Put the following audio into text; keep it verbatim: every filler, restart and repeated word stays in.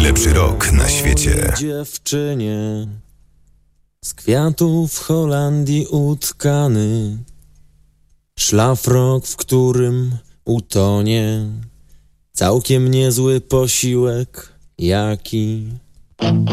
Najlepszy rok na świecie. Dziewczynie z kwiatów w Holandii utkany, szlafrok, w którym utonie całkiem niezły posiłek jaki.